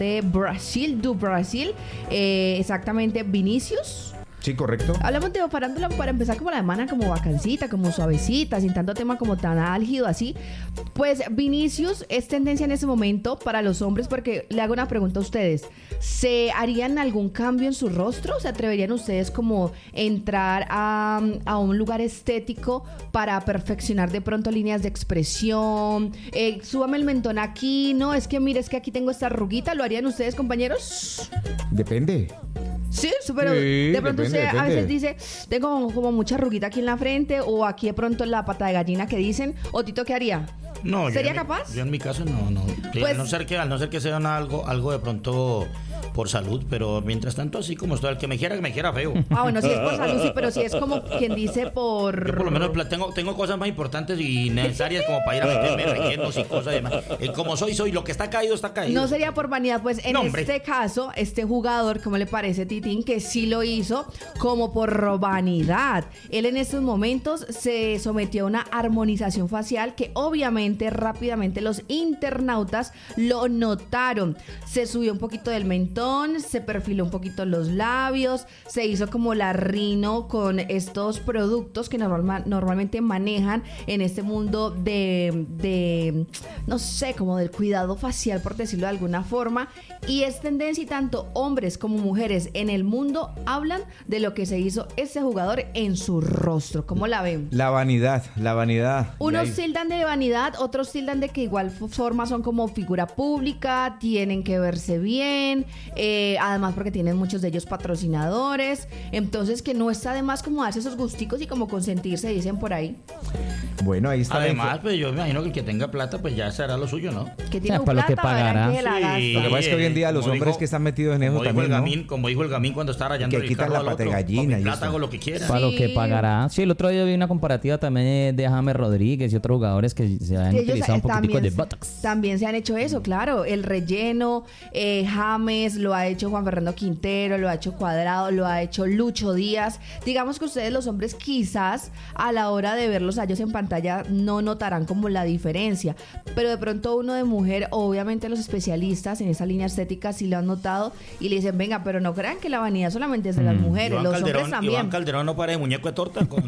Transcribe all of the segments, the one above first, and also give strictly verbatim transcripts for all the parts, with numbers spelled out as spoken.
de Brasil, do Brasil, eh, exactamente Vinícius. Sí, correcto. Hablamos de farándula para empezar como la semana como bacancita, como suavecita, sin tanto tema como tan álgido así. Pues Vinícius es tendencia en ese momento para los hombres porque le hago una pregunta a ustedes. ¿Se harían algún cambio en su rostro? ¿Se atreverían ustedes como entrar a, a un lugar estético para perfeccionar de pronto líneas de expresión? Eh, súbame el mentón aquí, no, es que mire, es que aquí tengo esta arruguita. ¿Lo harían ustedes, compañeros? Depende. Sí, pero sí, de pronto depende, usted depende. a veces dice, tengo como, como mucha arruguita aquí en la frente, o aquí de pronto la pata de gallina que dicen, o Tito, ¿qué haría? No, ¿Sería yo en capaz? Mi, yo en mi caso no, no. Pues, al no ser que, al no ser que sea una- algo, algo de pronto por salud, pero mientras tanto así como estoy, el que me quiera, que me quiera feo. Ah, bueno, si es por salud, sí, pero si es como quien dice por... Yo por lo menos pla- tengo, tengo cosas más importantes y necesarias como para ir a meterme rellenos y cosas demás. Eh, como soy, soy. Lo que está caído, está caído. No sería por vanidad, pues en No, hombre. este caso, este jugador, ¿cómo le parece, Titín? Que sí lo hizo como por vanidad. Él en estos momentos se sometió a una armonización facial que obviamente rápidamente los internautas lo notaron. Se subió un poquito del mentón, se perfiló un poquito los labios, se hizo como la rino con estos productos que normal, normalmente manejan en este mundo de, de, no sé, como del cuidado facial, por decirlo de alguna forma. Y es tendencia y tanto hombres como mujeres en el mundo hablan de lo que se hizo este jugador en su rostro. ¿Cómo la ven? La vanidad, la vanidad. Unos Y ahí- tildan de vanidad, otros tildan de que igual forma son como figura pública, tienen que verse bien, eh, además porque tienen muchos de ellos patrocinadores, entonces que no está de más como darse esos gusticos y como consentirse, dicen por ahí. Bueno, ahí está. la Además, info- pues yo me imagino que el que tenga plata, pues ya será lo suyo, ¿no? Que tiene O sea, para lo que plata, verán pagará. que se la Sí. gasta. Lo que pasa es que hoy en día como los hombres dijo- que están metidos en eso como dijo también, el ¿no? Gamín, como dijo el Gamín cuando estaba rayando Que el quitan carro la al pata de otro, gallina con mi y plata esto. hago lo que quiera. Para lo Sí. que pagará. Sí, el otro día vi una comparativa también de James Rodríguez y otros jugadores que se han Sí, ellos, utilizado un eh, poquitico también, de Botox. también se han hecho eso, claro. El relleno, eh, James, lo ha hecho Juan Fernando Quintero, lo ha hecho Cuadrado, lo ha hecho Lucho Díaz. Digamos que ustedes los hombres quizás a la hora de verlos a ellos en pantalla no notarán como la diferencia, pero de pronto uno de mujer, obviamente los especialistas en esa línea estética sí lo han notado y le dicen, venga, pero no crean que la vanidad solamente es de las mujeres, Iván los Calderón, hombres también. Iván Calderón no parece muñeco de torta con...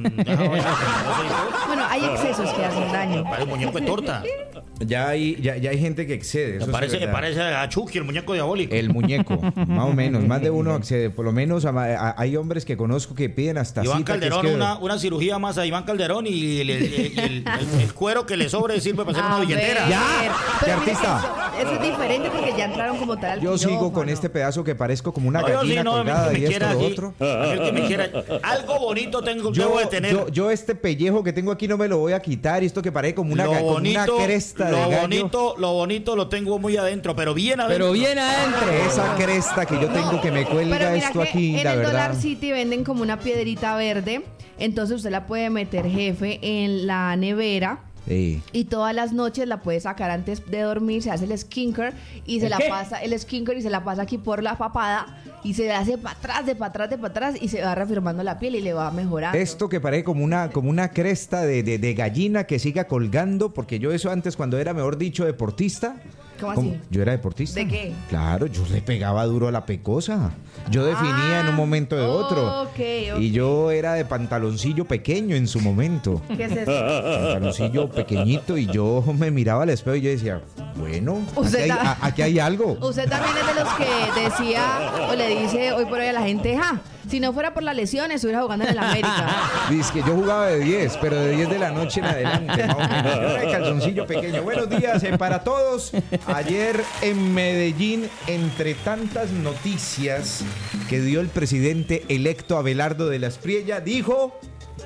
Bueno, hay excesos que hacen daño. Parece muñeco de torta. Ya hay, ya, ya hay gente que excede. Eso sí Parece, es verdad. parece a Chucky, el muñeco diabólico. El muñeco, más o menos, más de uno accede. Por lo menos a- a- hay hombres que conozco que piden hasta Iván cita, que es Calderón, que- una, una cirugía más a Iván Calderón y el, el- el- el- el- el cuero que le sobre sirve para hacer una A ver, billetera. Ya. pero ¿Qué mire, artista? Eso, eso es diferente porque ya entraron como tal al Yo sigo con quirófano. este pedazo que parezco como una No, yo sí, gallina no, el colgada que y me esto quiera lo aquí, otro. a mí el que me quiera. Algo bonito tengo, Yo, debo de tener. yo, yo este pellejo que tengo aquí no me lo voy a quitar y esto que parece como una, lo ga- como una bonito, cresta lo de gallo. bonito, lo bonito lo tengo muy adentro, pero bien adentro. Pero bien adentro. Esa cresta que yo tengo que me cuelga Pero mira esto que aquí, en la el verdad. Dollar City venden como una piedrita verde, entonces usted la puede meter, jefe, en la nevera. Sí. Y todas las noches la puede sacar antes de dormir, se hace el skincare y se la pasa, el skincare y se la pasa aquí por la papada y se le hace para atrás, de para atrás, de para atrás y se va reafirmando la piel y le va mejorando. Esto que parece como una, como una cresta de, de, de gallina que siga colgando, porque yo eso antes cuando era, mejor dicho, deportista. ¿Cómo como- así? Yo era deportista. ¿De qué? Claro, yo le pegaba duro a la pecosa. Yo definía Ah, en un momento de otro. ok, ok. Y yo era de pantaloncillo pequeño en su momento. ¿Qué es eso? Pantaloncillo pequeñito y yo me miraba al espejo y yo decía, bueno, aquí Usted hay, ta- a- aquí hay algo. Usted también es de los que decía o le dice hoy por hoy a la gente, ja, si no fuera por las lesiones estuviera jugando en el América. Dice que yo jugaba de diez, pero de diez de la noche en adelante, más o menos. Yo era de calzoncillo pequeño. Buenos días eh, para todos. Ayer en Medellín, entre tantas noticias que dio el presidente electo Abelardo de la Espriella, dijo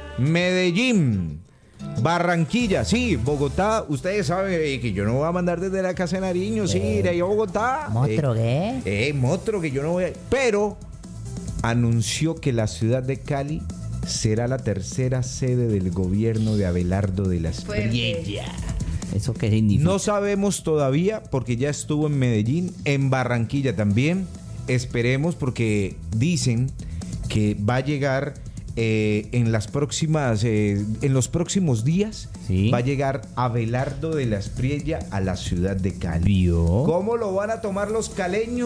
Medellín, Barranquilla, sí, Bogotá. Ustedes saben eh, que yo no voy a mandar desde la casa de Nariño, sí, ir ahí a Bogotá. ¿Motro Eh, qué? eh, motro que yo no voy a... Pero anunció que la ciudad de Cali será la tercera sede del gobierno de Abelardo de la Espriella. ¿Eso qué significa? No sabemos todavía porque ya estuvo en Medellín, en Barranquilla también. Esperemos porque dicen que va a llegar eh, en las próximas, eh, en los próximos días Sí. va a llegar Abelardo de la Espriella a la ciudad de Cali. ¿Vio? ¿Cómo lo van a tomar los caleños?